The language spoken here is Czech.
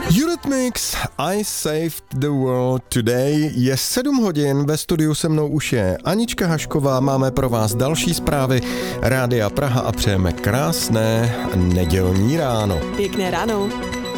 Eurythmics, I Saved the World Today. Je 7 hodin, ve studiu se mnou už je Anička Hašková, máme pro vás další zprávy Rádia Praha a přejeme krásné nedělní ráno. Pěkné ráno.